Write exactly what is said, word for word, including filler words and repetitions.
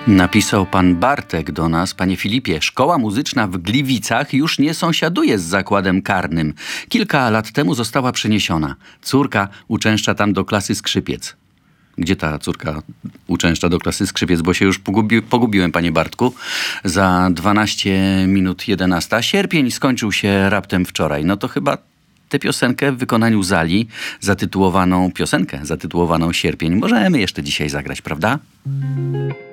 Napisał pan Bartek do nas: panie Filipie, szkoła muzyczna w Gliwicach już nie sąsiaduje z zakładem karnym. Kilka lat temu została przeniesiona. Córka uczęszcza tam do klasy skrzypiec. Gdzie ta córka uczęszcza do klasy skrzypiec? Bo się już pogubi, pogubiłem, panie Bartku. Za dwanaście minut jedenasta. Sierpień skończył się raptem wczoraj. No to chyba tę piosenkę w wykonaniu Zali, zatytułowaną, piosenkę zatytułowaną Sierpień, możemy jeszcze dzisiaj zagrać, prawda?